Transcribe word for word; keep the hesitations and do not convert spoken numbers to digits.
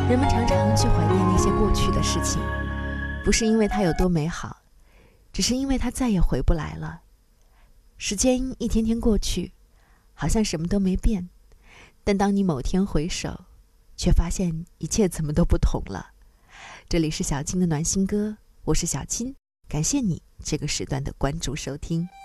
人们常常去怀念那些过去的事情，不是因为它有多美好，只是因为它再也回不来了。时间一天天过去，好像什么都没变，但当你某天回首，却发现一切怎么都不同了。这里是小金的暖心歌，我是小金，感谢你这个时段的关注收听。